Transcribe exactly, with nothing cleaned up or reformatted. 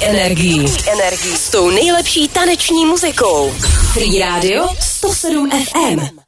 energií. S tou nejlepší taneční muzikou. Free Radio sto sedm ef em.